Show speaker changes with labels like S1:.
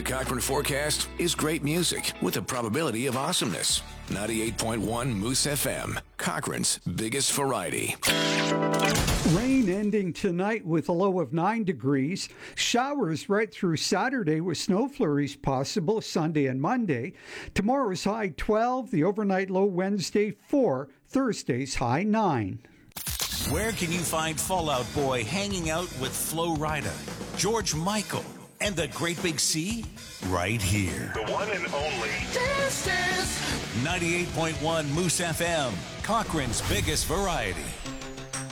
S1: Cochrane forecast is great music with a probability of awesomeness. 98.1 Moose FM, Cochrane's biggest variety.
S2: Rain ending tonight with a low of 9 degrees. Showers right through Saturday with snow flurries possible Sunday and Monday. Tomorrow's high 12, the overnight low Wednesday 4, Thursday's high 9.
S3: Where can you find Fallout Boy hanging out with Flo Rida, George Michael, and the Great Big Sea? Right here.
S4: The one and only.
S3: This is 98.1 Moose FM, Cochrane's biggest variety.